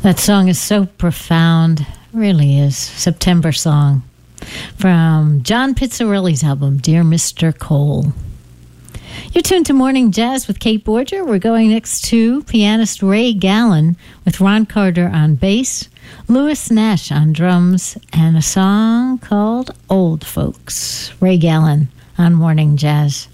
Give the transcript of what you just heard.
That song is so profound. It really is. September song from John Pizzarelli's album, Dear Mr. Cole. You're tuned to Morning Jazz with Kate Borger. We're going next to pianist Ray Gallen with Ron Carter on bass, Louis Nash on drums, and a song called Old Folks. Ray Gallen on Morning Jazz.